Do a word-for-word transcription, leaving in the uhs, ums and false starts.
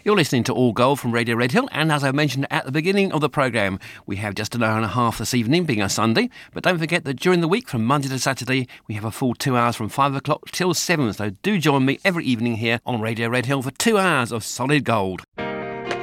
You're listening to All Gold from Radio Red Hill, and as I mentioned at the beginning of the programme, we have just an hour and a half this evening, being a Sunday. But don't forget that during the week, from Monday to Saturday, we have a full two hours from five o'clock till seven. So do join me every evening here on Radio Red Hill for two hours of solid gold.